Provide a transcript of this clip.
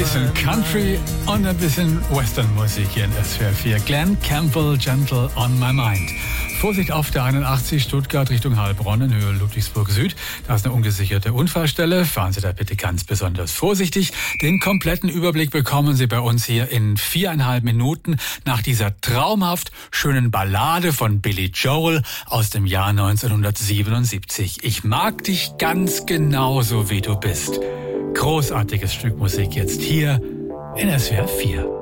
bisschen Country und ein bisschen Western-Musik hier in SWR 4. Glenn Campbell, Gentle on My Mind. Vorsicht auf der 81 Stuttgart Richtung Heilbronn in Höhe Ludwigsburg Süd. Da ist eine ungesicherte Unfallstelle. Fahren Sie da bitte ganz besonders vorsichtig. Den kompletten Überblick bekommen Sie bei uns hier in 4,5 Minuten nach dieser traumhaft schönen Ballade von Billy Joel aus dem Jahr 1977. Ich mag dich ganz genauso, wie du bist. Großartiges Stück Musik jetzt hier in SWR 4.